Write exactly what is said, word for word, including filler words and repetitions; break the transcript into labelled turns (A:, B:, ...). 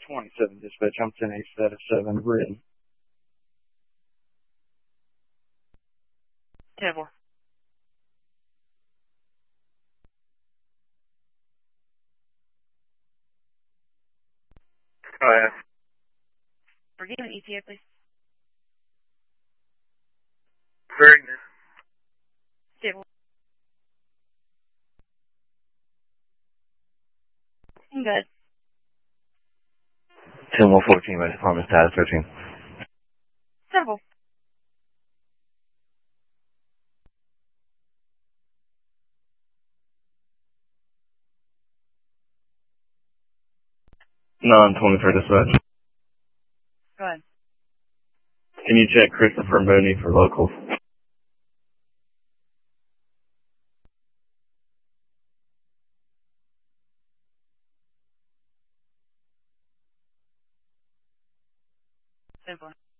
A: twenty-seven dispatch. I'm ten eight status seven written.
B: ten four.
C: Oh, yeah.
B: Forgive me, E T A, please.
C: Very good.
B: Stable. Good.
D: ten one fourteen, my department status thirteen.
B: Stable.
D: Non twenty-third dispatch.
B: Go ahead.
D: Can you check Christopher Mooney for locals?
B: ten four.